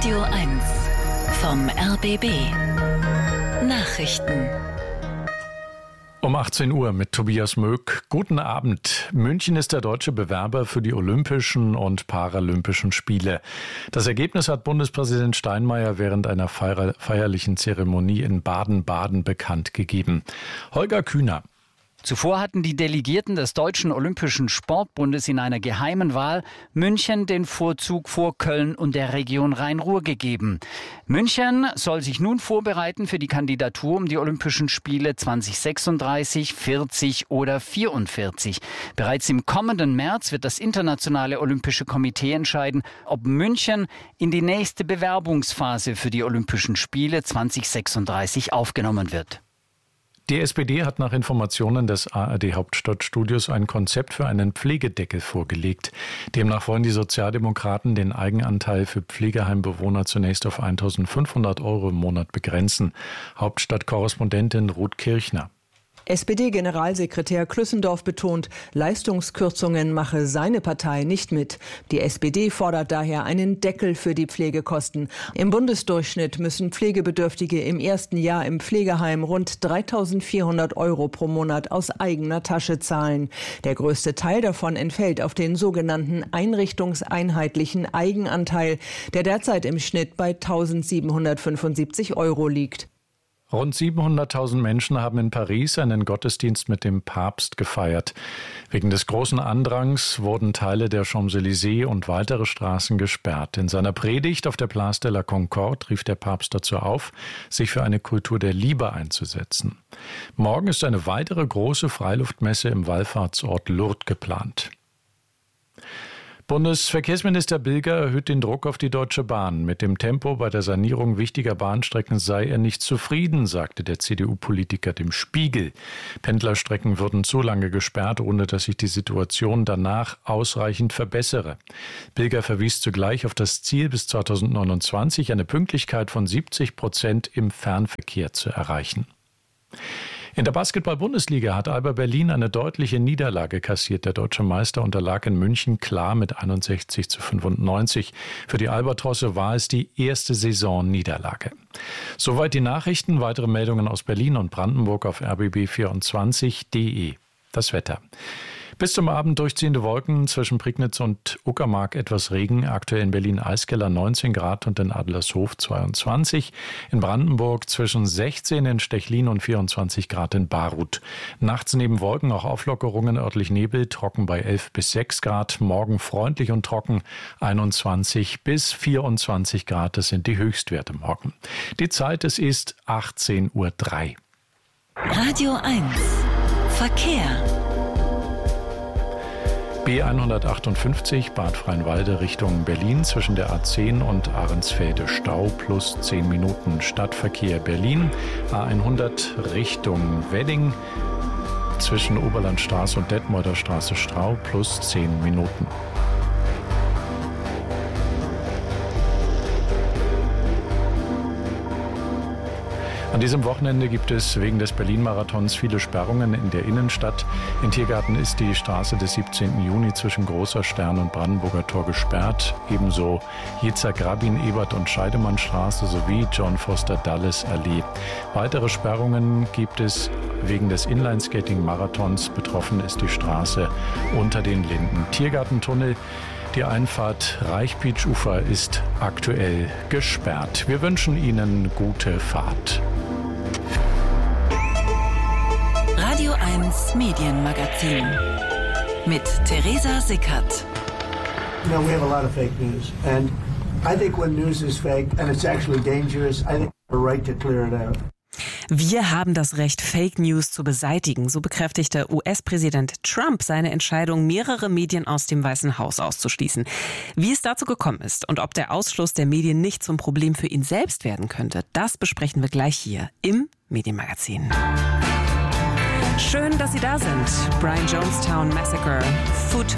Radio 1 vom RBB Nachrichten. Um 18 Uhr mit Tobias Möck. Guten Abend. München ist der deutsche Bewerber für die Olympischen und Paralympischen Spiele. Das Ergebnis hat Bundespräsident Steinmeier während einer feierlichen Zeremonie in Baden-Baden bekannt gegeben. Holger Kühner. Zuvor hatten die Delegierten des Deutschen Olympischen Sportbundes in einer geheimen Wahl München den Vorzug vor Köln und der Region Rhein-Ruhr gegeben. München soll sich nun vorbereiten für die Kandidatur um die Olympischen Spiele 2036, 40 oder 44. Bereits im kommenden März wird das Internationale Olympische Komitee entscheiden, ob München in die nächste Bewerbungsphase für die Olympischen Spiele 2036 aufgenommen wird. Die SPD hat nach Informationen des ARD-Hauptstadtstudios ein Konzept für einen Pflegedeckel vorgelegt. Demnach wollen die Sozialdemokraten den Eigenanteil für Pflegeheimbewohner zunächst auf 1.500 € im Monat begrenzen. Hauptstadtkorrespondentin Ruth Kirchner. SPD-Generalsekretär Klüssendorf betont, Leistungskürzungen mache seine Partei nicht mit. Die SPD fordert daher einen Deckel für die Pflegekosten. Im Bundesdurchschnitt müssen Pflegebedürftige im ersten Jahr im Pflegeheim rund 3.400 € pro Monat aus eigener Tasche zahlen. Der größte Teil davon entfällt auf den sogenannten einrichtungseinheitlichen Eigenanteil, der derzeit im Schnitt bei 1.775 € liegt. Rund 700.000 Menschen haben in Paris einen Gottesdienst mit dem Papst gefeiert. Wegen des großen Andrangs wurden Teile der Champs-Élysées und weitere Straßen gesperrt. In seiner Predigt auf der Place de la Concorde rief der Papst dazu auf, sich für eine Kultur der Liebe einzusetzen. Morgen ist eine weitere große Freiluftmesse im Wallfahrtsort Lourdes geplant. Bundesverkehrsminister Bilger erhöht den Druck auf die Deutsche Bahn. Mit dem Tempo bei der Sanierung wichtiger Bahnstrecken sei er nicht zufrieden, sagte der CDU-Politiker dem Spiegel. Pendlerstrecken würden zu lange gesperrt, ohne dass sich die Situation danach ausreichend verbessere. Bilger verwies zugleich auf das Ziel, bis 2029 eine Pünktlichkeit von 70% im Fernverkehr zu erreichen. In der Basketball-Bundesliga hat Alba Berlin eine deutliche Niederlage kassiert. Der deutsche Meister unterlag in München klar mit 61:95. Für die Albatrosse war es die erste Saisonniederlage. Soweit die Nachrichten. Weitere Meldungen aus Berlin und Brandenburg auf rbb24.de. Das Wetter. Bis zum Abend durchziehende Wolken, zwischen Prignitz und Uckermark etwas Regen. Aktuell in Berlin Eiskeller 19 Grad und in Adlershof 22. In Brandenburg zwischen 16 in Stechlin und 24 Grad in Baruth. Nachts neben Wolken auch Auflockerungen, örtlich Nebel, trocken bei 11 bis 6 Grad. Morgen freundlich und trocken 21 bis 24 Grad. Das sind die Höchstwerte morgen. Die Zeit, es ist 18:03 Uhr. Radio 1 Verkehr. B158 Bad Freienwalde Richtung Berlin zwischen der A10 und Ahrensfelde Stau plus 10 Minuten. Stadtverkehr Berlin. A100 Richtung Wedding zwischen Oberlandstraße und Detmolder Straße Strau plus 10 Minuten. An diesem Wochenende gibt es wegen des Berlin-Marathons viele Sperrungen in der Innenstadt. In Tiergarten ist die Straße des 17. Juni zwischen Großer Stern und Brandenburger Tor gesperrt. Ebenso Yitzhak Rabin, Ebert und Scheidemannstraße sowie John Foster Dulles Allee. Weitere Sperrungen gibt es wegen des Inlineskating-Marathons. Betroffen ist die Straße unter den Linden. Tiergartentunnel. Die Einfahrt Reichpietsch-Ufer ist aktuell gesperrt. Wir wünschen Ihnen gute Fahrt. Radio 1 Medienmagazin mit Theresa Sickert. You know, we have a lot of fake news. And I think when news is fake and it's actually dangerous, I think we have a right to clear it out. Wir haben das Recht, Fake News zu beseitigen. So bekräftigte US-Präsident Trump seine Entscheidung, mehrere Medien aus dem Weißen Haus auszuschließen. Wie es dazu gekommen ist und ob der Ausschluss der Medien nicht zum Problem für ihn selbst werden könnte, das besprechen wir gleich hier im Medienmagazin. Schön, dass Sie da sind. Brian Jonestown Massacre, Foot